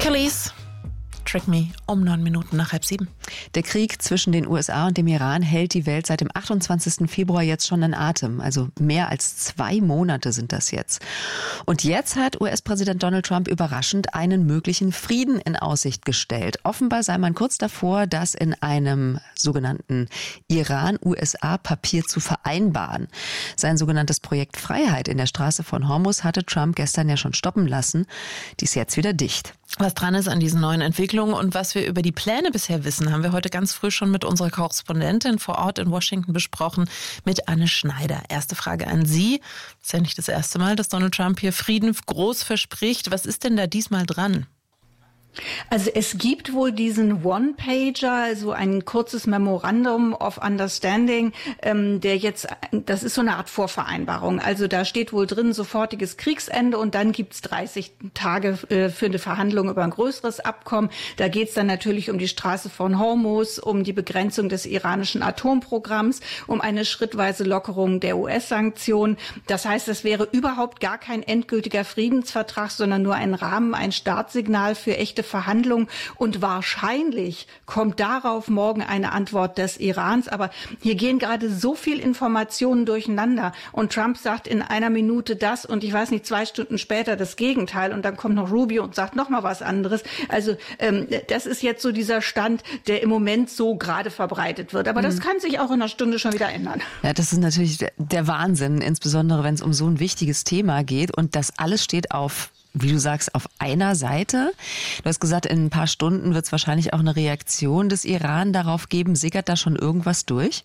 Police. Trick Me um 9 Minuten nach 6:30. Der Krieg zwischen den USA und dem Iran hält die Welt seit dem 28. Februar jetzt schon in Atem. Also mehr als 2 Monate sind das jetzt. Und jetzt hat US-Präsident Donald Trump überraschend einen möglichen Frieden in Aussicht gestellt. Offenbar sei man kurz davor, das in einem sogenannten Iran-USA-Papier zu vereinbaren. Sein sogenanntes Projekt Freiheit in der Straße von Hormuz hatte Trump gestern ja schon stoppen lassen. Die ist jetzt wieder dicht. Was dran ist an diesen neuen Entwicklungen und was wir über die Pläne bisher wissen, haben wir heute ganz früh schon mit unserer Korrespondentin vor Ort in Washington besprochen, mit Anne Schneider. Erste Frage an Sie. Ist ja nicht das erste Mal, dass Donald Trump hier Frieden groß verspricht. Was ist denn da diesmal dran? Also es gibt wohl diesen One-Pager, also ein kurzes Memorandum of Understanding, der jetzt, das ist so eine Art Vorvereinbarung. Also da steht wohl drin sofortiges Kriegsende und dann gibt's 30 Tage für eine Verhandlung über ein größeres Abkommen. Da geht's dann natürlich um die Straße von Hormuz, um die Begrenzung des iranischen Atomprogramms, um eine schrittweise Lockerung der US-Sanktionen. Das heißt, es wäre überhaupt gar kein endgültiger Friedensvertrag, sondern nur ein Rahmen, ein Startsignal für echte Verhandlungen und wahrscheinlich kommt darauf morgen eine Antwort des Irans. Aber hier gehen gerade so viel Informationen durcheinander und Trump sagt in einer Minute das und ich weiß nicht, 2 Stunden später das Gegenteil und dann kommt noch Rubio und sagt noch mal was anderes. Also das ist jetzt so dieser Stand, der im Moment so gerade verbreitet wird. Aber das kann sich auch in einer Stunde schon wieder ändern. Ja, das ist natürlich der Wahnsinn, insbesondere wenn es um so ein wichtiges Thema geht und das alles steht auf, wie du sagst, auf einer Seite. Du hast gesagt, in ein paar Stunden wird es wahrscheinlich auch eine Reaktion des Iran darauf geben. Sickert da schon irgendwas durch?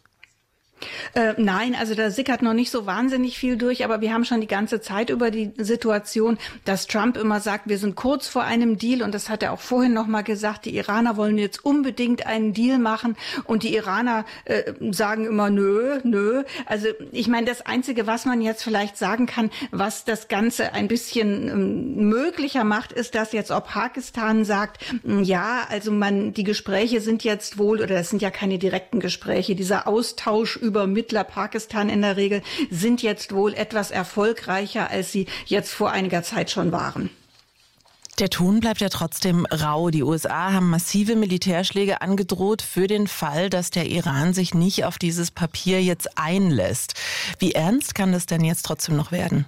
Nein, also da sickert noch nicht so wahnsinnig viel durch, aber wir haben schon die ganze Zeit über die Situation, dass Trump immer sagt, wir sind kurz vor einem Deal und das hat er auch vorhin noch mal gesagt, die Iraner wollen jetzt unbedingt einen Deal machen und die Iraner sagen immer nö. Also ich meine, das Einzige, was man jetzt vielleicht sagen kann, was das Ganze ein bisschen möglicher macht, ist, dass jetzt auch Pakistan sagt, ja, also die Gespräche sind jetzt wohl, oder das sind ja keine direkten Gespräche, dieser Austausch Übermittler Pakistan in der Regel sind jetzt wohl etwas erfolgreicher, als sie jetzt vor einiger Zeit schon waren. Der Ton bleibt ja trotzdem rau. Die USA haben massive Militärschläge angedroht für den Fall, dass der Iran sich nicht auf dieses Papier jetzt einlässt. Wie ernst kann das denn jetzt trotzdem noch werden?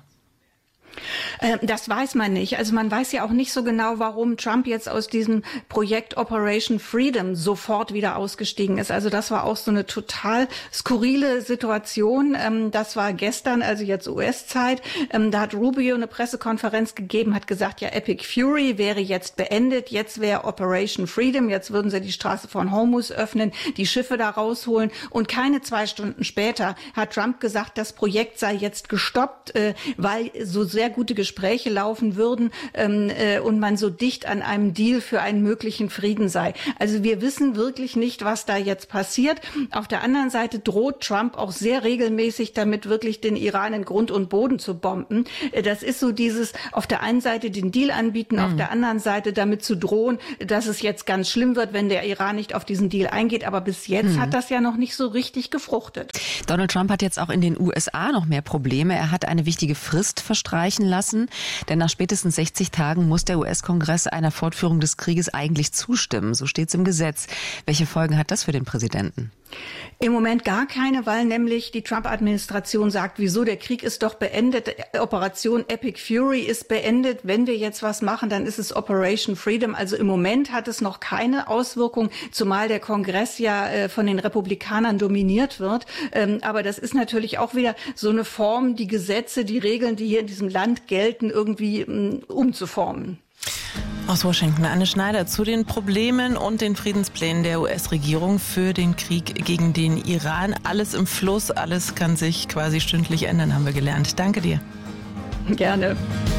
Das weiß man nicht. Also man weiß ja auch nicht so genau, warum Trump jetzt aus diesem Projekt Operation Freedom sofort wieder ausgestiegen ist. Also das war auch so eine total skurrile Situation. Das war gestern, also jetzt US-Zeit. Da hat Rubio eine Pressekonferenz gegeben, hat gesagt, ja, Epic Fury wäre jetzt beendet. Jetzt wäre Operation Freedom. Jetzt würden sie die Straße von Hormuz öffnen, die Schiffe da rausholen. Und keine 2 Stunden später hat Trump gesagt, das Projekt sei jetzt gestoppt, weil so sehr gute Gespräche laufen würden und man so dicht an einem Deal für einen möglichen Frieden sei. Also wir wissen wirklich nicht, was da jetzt passiert. Auf der anderen Seite droht Trump auch sehr regelmäßig damit, wirklich den Iran in Grund und Boden zu bomben. Das ist so dieses, auf der einen Seite den Deal anbieten, auf der anderen Seite damit zu drohen, dass es jetzt ganz schlimm wird, wenn der Iran nicht auf diesen Deal eingeht. Aber bis jetzt hat das ja noch nicht so richtig gefruchtet. Donald Trump hat jetzt auch in den USA noch mehr Probleme. Er hat eine wichtige Frist verstreichen lassen, denn nach spätestens 60 Tagen muss der US-Kongress einer Fortführung des Krieges eigentlich zustimmen. So steht es im Gesetz. Welche Folgen hat das für den Präsidenten? Im Moment gar keine, weil nämlich die Trump-Administration sagt, wieso, der Krieg ist doch beendet, Operation Epic Fury ist beendet, wenn wir jetzt was machen, dann ist es Operation Freedom. Also im Moment hat es noch keine Auswirkung, zumal der Kongress ja von den Republikanern dominiert wird. Aber das ist natürlich auch wieder so eine Form, die Gesetze, die Regeln, die hier in diesem Land gelten, irgendwie umzuformen. Aus Washington, Anne Schneider zu den Problemen und den Friedensplänen der US-Regierung für den Krieg gegen den Iran. Alles im Fluss, alles kann sich quasi stündlich ändern, haben wir gelernt. Danke dir. Gerne.